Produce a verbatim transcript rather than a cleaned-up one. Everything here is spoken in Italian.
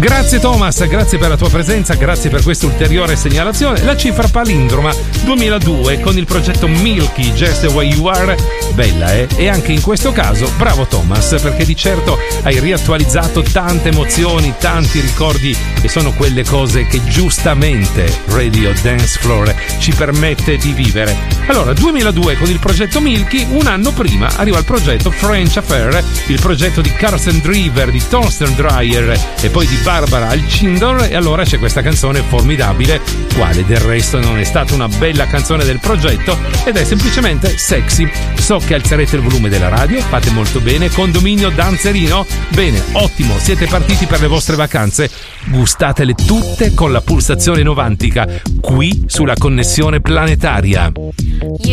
Grazie Thomas, grazie per la tua presenza, grazie per questa ulteriore segnalazione. La cifra palindroma duemiladue con il progetto Milky, Just the Way You Are. Bella, eh? E anche in questo caso, bravo Thomas, perché di certo hai riattualizzato tante emozioni, tanti ricordi, e sono quelle cose che giustamente Radio Dance Floor ci permette di vivere. Allora, duemiladue con il progetto Milky, un anno prima arriva il progetto French Affair, il progetto di Carson Driver, di Thorsten Dreyer e poi di Barbara Alcindor, e allora c'è questa canzone formidabile, quale del resto non è stata una bella canzone del progetto, ed è semplicemente sexy. So che alzerete il volume della radio, fate molto bene. Condominio danzerino? Bene, ottimo, siete partiti per le vostre vacanze, gustatele tutte con la pulsazione novantica qui sulla connessione planetaria.